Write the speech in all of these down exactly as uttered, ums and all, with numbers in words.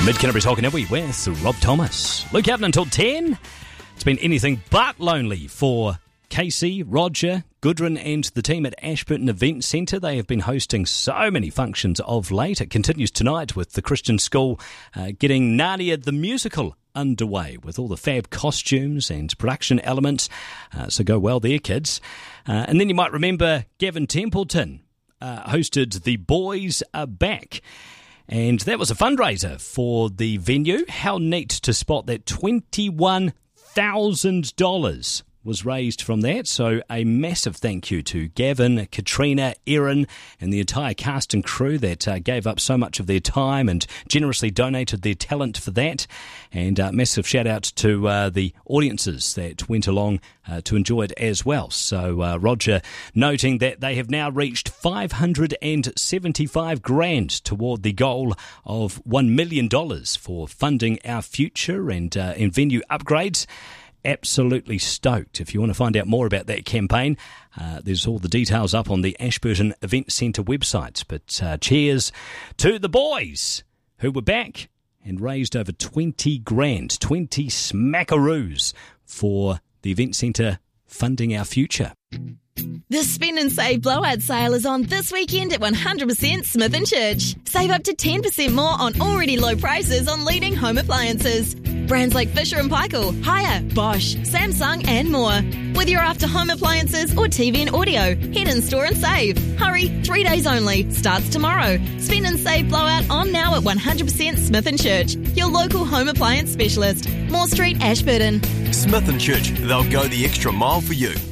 Mid Canterbury's Hokanui with Rob Thomas. Luke out until ten. It's been anything but lonely for Casey, Roger, Gudrun and the team at Ashburton Event Centre. They have been hosting so many functions of late. It continues tonight with the Christian School uh, getting Narnia the Musical underway with all the fab costumes and production elements. Uh, so go well there, kids. Uh, and then you might remember Gavin Templeton uh, hosted The Boys Are Back. And that was a fundraiser for the venue. How neat to spot that twenty-one thousand dollars was raised from that. So a massive thank you to Gavin, Katrina, Erin and the entire cast and crew that uh, gave up so much of their time and generously donated their talent for that. And uh, massive shout out to uh, the audiences that went along uh, to enjoy it as well. So uh, Roger noting that they have now reached five hundred seventy-five grand toward the goal of one million dollars for funding our future and, uh, and venue upgrades. Absolutely stoked. If you want to find out more about that campaign, uh, there's all the details up on the Ashburton Event Centre website. But uh, cheers to the boys who were back and raised over twenty grand, twenty smackaroos for the Event Centre funding our future. The Spend and Save Blowout Sale is on this weekend at one hundred percent Smith and Church. Save up to ten percent more on already low prices on leading home appliances. Brands like Fisher and Paykel, Haier, Bosch, Samsung and more. Whether you're after home appliances or T V and audio, head in store and save. Hurry, three days only. Starts tomorrow. Spend and Save Blowout on now at one hundred percent Smith and Church, your local home appliance specialist. Moore Street, Ashburton. Smith and Church, they'll go the extra mile for you.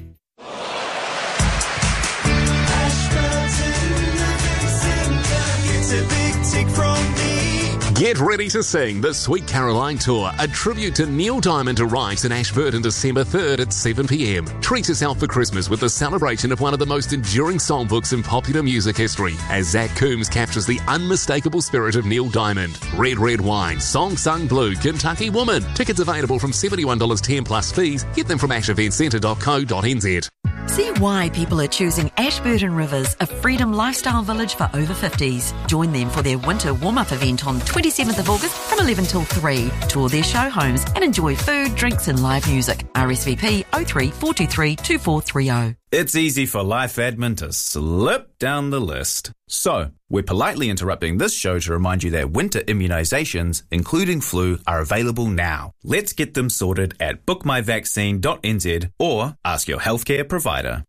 Get ready to sing the Sweet Caroline Tour, a tribute to Neil Diamond arrives in Ashburton December third at seven p.m. Treat yourself for Christmas with the celebration of one of the most enduring songbooks in popular music history, as Zach Coombs captures the unmistakable spirit of Neil Diamond. Red Red Wine, Song Sung Blue, Kentucky Woman. Tickets available from seventy-one dollars ten plus fees. Get them from ash event centre dot co dot n z. See why people are choosing Ashburton Rivers, a freedom lifestyle village for over fifties. Join them for their winter warm-up event on twenty-seventh of August from eleven till three. Tour their show homes and enjoy food, drinks and live music. R S V P oh three four two three two four three oh. It's easy for life admin to slip down the list. So, we're politely interrupting this show to remind you that winter immunisations, including flu, are available now. Let's get them sorted at book my vaccine dot n z or ask your healthcare provider.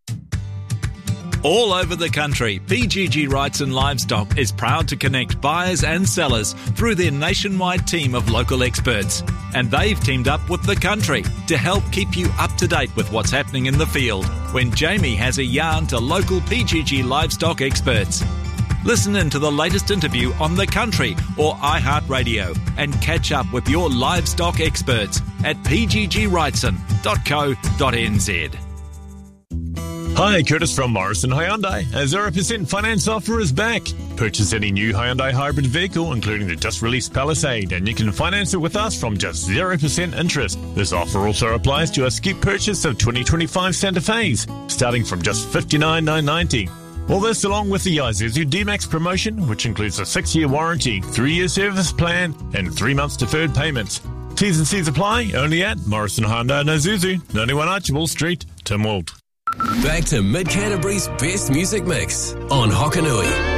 All over the country, P G G Wrightson Livestock is proud to connect buyers and sellers through their nationwide team of local experts. And they've teamed up with The Country to help keep you up to date with what's happening in the field when Jamie has a yarn to local P G G livestock experts. Listen in to the latest interview on The Country or iHeartRadio and catch up with your livestock experts at p g g wrightson dot co dot n z. Hi, Curtis from Morrison Hyundai. A zero percent finance offer is back. Purchase any new Hyundai hybrid vehicle, including the just-released Palisade, and you can finance it with us from just zero percent interest. This offer also applies to a skip purchase of twenty twenty-five Santa Fe's, starting from just fifty-nine thousand nine hundred ninety dollars. All this along with the Isuzu D-Max promotion, which includes a six-year warranty, three-year service plan, and three months deferred payments. T's and C's apply, only at Morrison Hyundai and Isuzu, ninety-one Archibald Street, Tynwald. Back to Mid Canterbury's best music mix on Hokanui.